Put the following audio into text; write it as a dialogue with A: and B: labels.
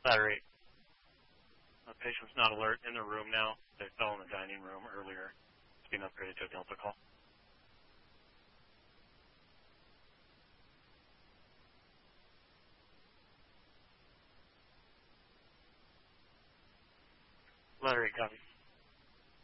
A: Ladder 8. The patient's not alert in the room now. They fell in the dining room earlier. It's being upgraded to a Delta call. Ladder 8, copy.